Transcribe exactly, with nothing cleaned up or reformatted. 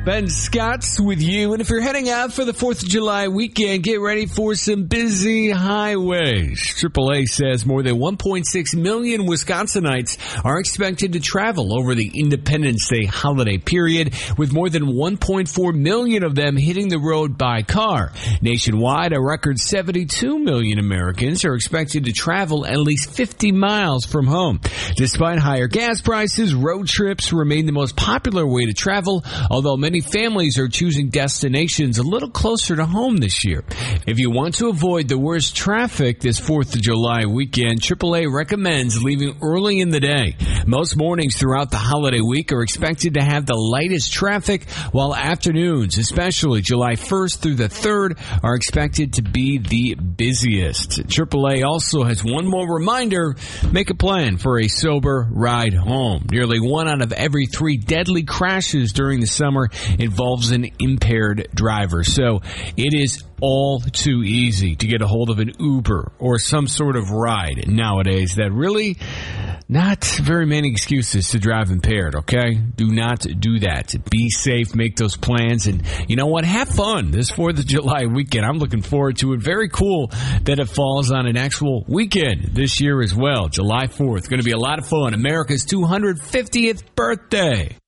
Ben Scott's with you, and if you're heading out for the fourth of July weekend, get ready for some busy highways. triple A says more than one point six million Wisconsinites are expected to travel over the Independence Day holiday period, with more than one point four million of them hitting the road by car. Nationwide, a record seventy-two million Americans are expected to travel at least fifty miles from home. Despite higher gas prices, road trips remain the most popular way to travel, although many Many families are choosing destinations a little closer to home this year. If you want to avoid the worst traffic this fourth of July weekend, triple A recommends leaving early in the day. Most mornings throughout the holiday week are expected to have the lightest traffic, while afternoons, especially July first through the third, are expected to be the busiest. triple A also has one more reminder: make a plan for a sober ride home. Nearly one out of every three deadly crashes during the summer involves an impaired driver. So it is all too easy to get a hold of an Uber or some sort of ride nowadays. That really not very many excuses to drive impaired, okay? Do not do that. Be safe, make those plans, and you know what? Have fun this fourth of July weekend. I'm looking forward to it. Very cool that it falls on an actual weekend this year as well. July fourth. Going to be a lot of fun. America's two hundred fiftieth birthday.